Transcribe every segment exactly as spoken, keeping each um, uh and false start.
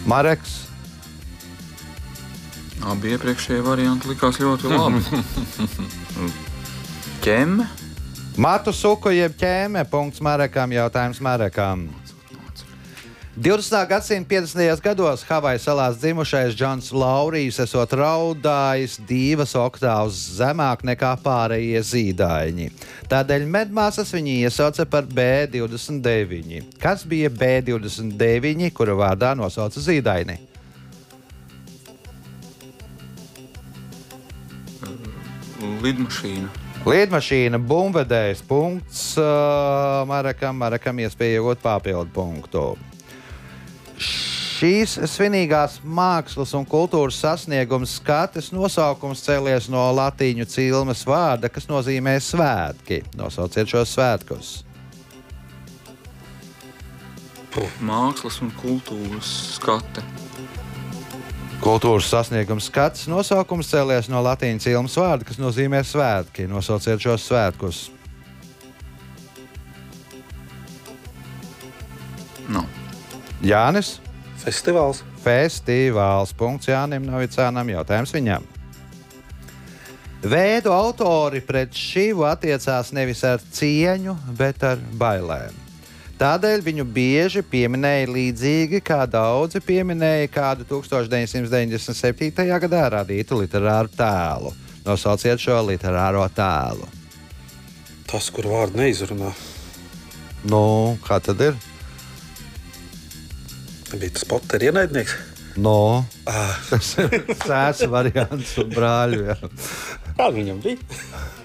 Mareks. Abi iepriekšējie varianti likās ļoti labi. Ķemme? Matu suku jeb ķēme. Punkts Marekam, jautājums Marekam. divdesmitā gadsimta piecdesmitajos gados Havaju salās dzimušais Džons Laurijs esot raudājis divas oktāvas zemāk nekā pārējie zīdaiņi. Tādēļ medmāsas viņu iesauca par B divdesmit deviņi. Kas bija B divdesmit deviņi, kura vārdā nosauca zīdaini? Lidmašīna. Lidmašīna, bumbvedējs. Punkts uh, Marekam. Marekam iespēja iegūt papildu punktu. Šīs svinīgās mākslas un kultūras sasniegums skates nosaukums cēlies no latīņu cilmes vārda, kas nozīmē svētki. Nosauciet šos svētkus. Mākslas un kultūras skate. Kultūras sasniegums skats nosaukums cēlies no latīņu cilmes vārda, kas nozīmē svētki. Nosauciet šos svētkus. No. Jānis? Festivāls. Festivāls. Punkts Jānim Novicānam. Jautājums viņam. Vēdu autori pret Šivu attiecās nevis ar cieņu, bet ar bailēm. Tādēļ viņu bieži pieminēja līdzīgi, kā daudzi pieminēja kādu tūkstoš deviņsimt deviņdesmit septītajā gadā radītu literāru tēlu. Nosauciet šo literāro tēlu. Tas, kur vārdu neizrunā. Nu, kā tad ir? Bija tas Potter ienaidnieks? No. Ah. Tas ir sēs variants un brāļu. Jā. Kā viņam bija?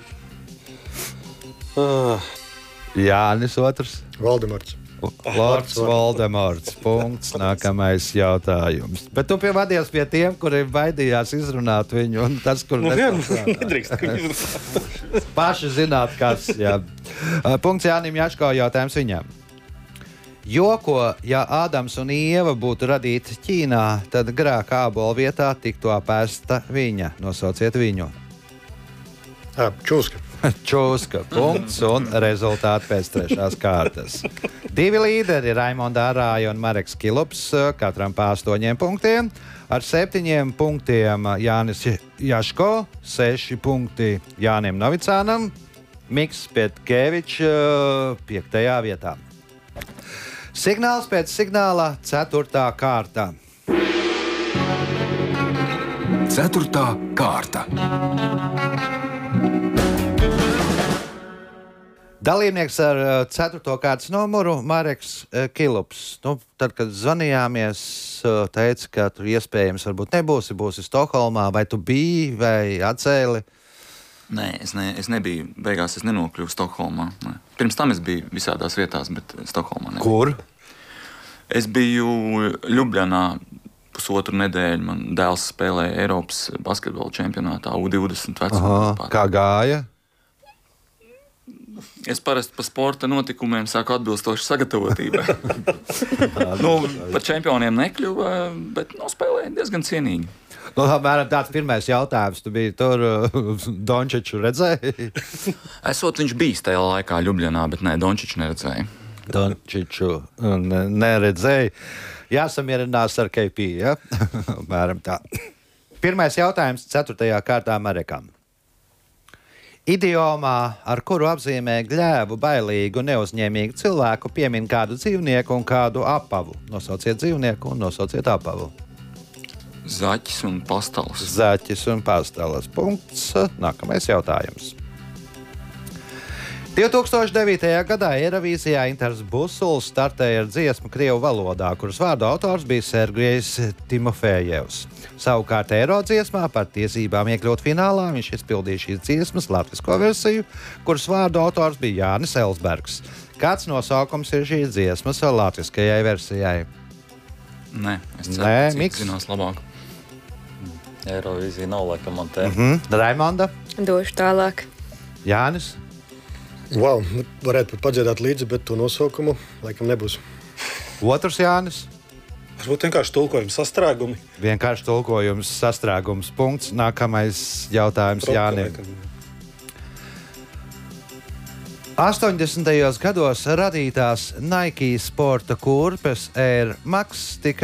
ah. Jānis otrs. Valdemārts. Lords Voldemorts. Punkts. Nākamais jautājums. Bet tu pievadies pie tiem, kuriem baidījās izrunāt viņu. Un tas, kur nu, jā, nedrīkst, ka viņu paši zināt, kas. Jā. Punkts Jānim Jaško, jautājums viņam. Joko, ja Ādams un Ieva būtu radīti Ķīnā, tad grēka ābola vietā tiktu apēsta viņa. Nosauciet viņu. Jā, čūska. Čūska. Punkts un rezultāti pēc trešās kārtas. Divi līderi, Raimonda Arāja un Mareks Kilups, katram pa astoņiem punktiem. Ar septiņiem punktiem Jānis Jaško, seši punkti Jānim Novicānam, Miks Pietkevičs piektajā vietā. Signāls pēc signāla, ceturtā kārta. Ceturtā kārta. Dalībnieks ar ceturto kārtas numuru Mareks Kilups. Nu, tad, kad zvanījāmies, teica, ka tu iespējams varbūt nebūsi, būsi Stokholmā, vai tu biji, vai atcēli? Nē, es, ne, es nebiju. Beigās es nenokļuvu Stokholmā. Ne. Pirms tam es biju visādās vietās, bet Stokholmā nebiju. Kur? Es biju Ljubljanā pusotru nedēļu. Man dēls spēlēja Eiropas basketbola čempionātā U divdesmit vecumā. Kā gāja? Es parasti par sporta notikumiem sāku atbilstoši sagatavotībai. nu, par čempioniem nekļuva, bet nospēlēja diezgan cienīgi. Nu, apmēram tāds pirmais jautājums. Tu biji tur, Dončiču redzēji? Esot viņš bijis tajā laikā Ljubljanā, bet nē, Dončiču neredzēju. Dončiču neredzēji. Jāsamierinās ar K P, ja? Apmēram tā. Pirmais jautājums ceturtajā kārtā Marekam. Idiomā, ar kuru apzīmē gļēvu, bailīgu, neuzņēmīgu cilvēku, piemin kādu dzīvnieku un kādu apavu. Nosauciet dzīvnieku un nosauciet apavu. Zaķis un pastalas. Zaķis un pastalas. Punkts. Nākamais jautājums. divi tūkstoši devītajā gadā Eirovīzijā Intars Busuls startēja ar dziesmu krievu valodā, kuras vārdu autors bija Sergejs Timofejevs. Savukārt Eiro dziesmā par tiesībām iekļūt finālā viņš izpildīja šīs dziesmas latvisko versiju, kuras vārdu autors bija Jānis Elsbergs. Kāds nosaukums ir šīs dziesmas latviskajai versijai? Nē, es ceru, Nē, ka Miks zinās labāk. Eirovīzija nav laikam man te. Mm -hmm. Raimonda? Došu tālāk. Jānis? Wow, varētu pat padziedāt līdzi, bet to nosaukumu laikam nebūs. Otrs Jānis? Varbūt vienkārši tulkojums sastrēgumi. Vienkārši tulkojums sastrēgums. Punkts. Nākamais jautājums Jānim. astoņdesmitajos gados radītās Nike sporta kurpes Air Max tika